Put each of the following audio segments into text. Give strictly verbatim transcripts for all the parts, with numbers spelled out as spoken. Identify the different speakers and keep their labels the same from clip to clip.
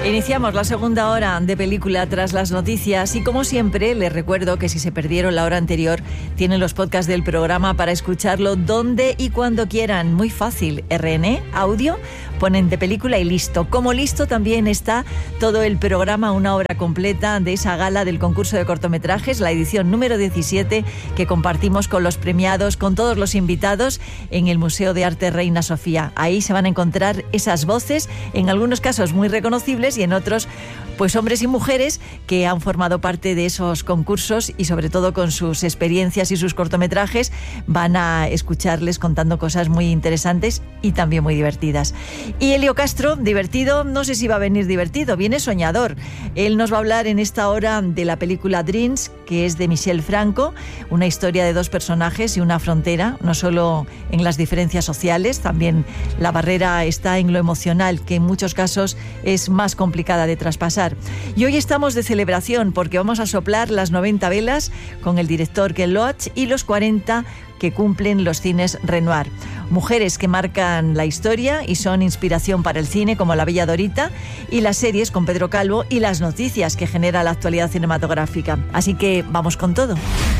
Speaker 1: Iniciamos la segunda hora de película tras las noticias y como siempre les recuerdo que si se perdieron la hora anterior tienen los podcasts del programa para escucharlo donde y cuando quieran. Muy fácil, R N E, audio, ponen de película y listo. Como listo también está todo el programa, una hora completa de esa gala del concurso de cortometrajes, la edición número diecisiete que compartimos con los premiados, con todos los invitados en el Museo de Arte Reina Sofía. Ahí se van a encontrar esas voces, en algunos casos muy reconocibles y en otros pues hombres y mujeres que han formado parte de esos concursos y sobre todo con sus experiencias y sus cortometrajes van a escucharles contando cosas muy interesantes y también muy divertidas. Y Elio Castro, divertido, no sé si va a venir divertido, viene soñador. Él nos va a hablar en esta hora de la película Dreams, que es de Michel Franco, una historia de dos personajes y una frontera, no solo en las diferencias sociales, también la barrera está en lo emocional, que en muchos casos es más complicada de traspasar. Y hoy estamos de celebración porque vamos a soplar las noventa velas con el director Ken Loach y los cuarenta que cumplen los cines Renoir. Mujeres que marcan la historia y son inspiración para el cine, como La Bella Dorita, y las series con Pedro Calvo y las noticias que genera la actualidad cinematográfica. Así que vamos con todo.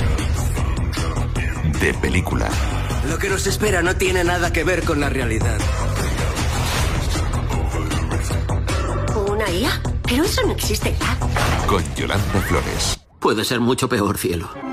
Speaker 2: De película.
Speaker 3: Lo que nos espera no tiene nada que ver con la realidad.
Speaker 4: ¿Una I A? Pero eso no existe ya.
Speaker 2: Con Yolanda Flores.
Speaker 3: Puede ser mucho peor, cielo.